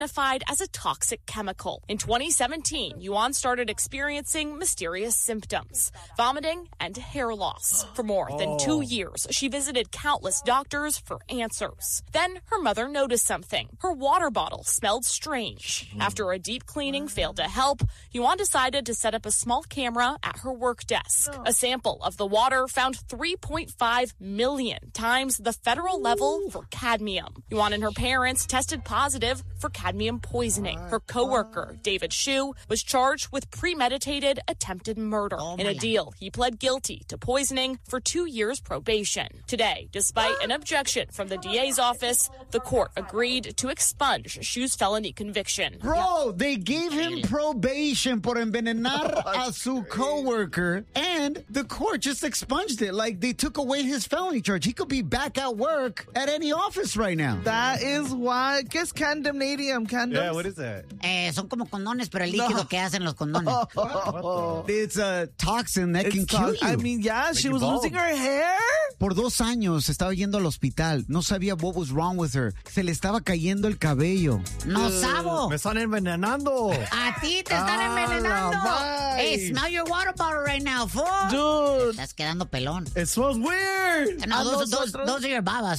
identified as a toxic chemical. In 2017, Yuan started experiencing mysterious symptoms, vomiting and hair loss. For more than 2 years, she visited countless doctors for answers. Then her mother noticed something. Her water bottle smelled strange. After a deep cleaning failed to help, Yuan decided to set up a small camera at her work desk. A sample of the water found 3.5 million times the federal level for cadmium. Yuan and her parents tested positive for cadmium poisoning. Her coworker, David Shu, was charged with premeditated attempted murder. In a deal, he pled guilty to poisoning for 2 years probation. Today, despite an objection from the DA's office, the court agreed to expunge Shu's felony conviction. Bro, they gave him probation por envenenar a su coworker, and the court just expunged it. Like, they took away his felony charge. He could be back at work at any office right now. That is why. ¿Qué es condemnatium? Condoms? Yeah, what is that? Son como condones, pero el líquido que hacen los condones. It's a toxin that can kill you. I mean, yeah, she was losing her hair. Por 2 años estaba yendo al hospital. No sabía what was wrong with her. Se le estaba cayendo el cabello. No sabo. Me están envenenando. A ti te están envenenando. Hey, smell your water bottle right now, fool. Dude. Estás quedando pelón. It smells weird. No, those are your babas.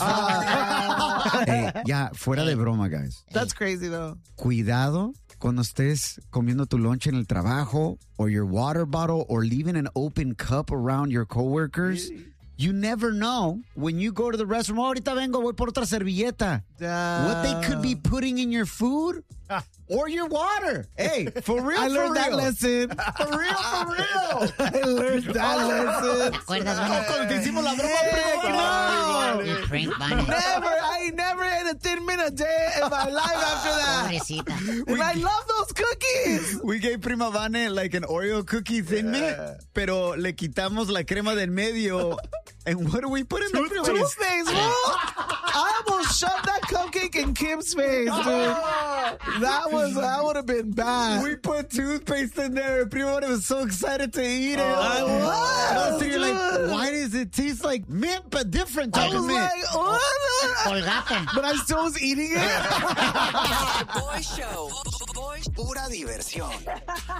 Hey, ya, fuera de broma, guys. That's crazy, though. Cuidado cuando estés comiendo tu lunch en el trabajo, or your water bottle, or leaving an open cup around your coworkers. You never know when you go to the restroom. Oh, ahorita vengo, voy por otra servilleta. What they could be putting in your food or your water. Hey, for real, I learned that lesson. For real, for real. I learned that lesson. ¿Te acuerdas, Bunny? Cuando te hicimos la broma, No. You prank Bunny. I never ate a Thin Mint a day in my life after that. Pobrecita. And I love those cookies. We gave Prima Vane like an Oreo cookie Thin Mint, pero le quitamos la crema del medio. And what do we put in the Prima? Toothpaste, bro. I almost shoved that cupcake in Kim's face, dude. That would have been bad. We put toothpaste in there. Prima Vane was so excited to eat it. I was, So you're like, why does it taste like mint but different type I of was mint? like, what? Colgate. But I still was eating it. Boy Show. Pura diversión.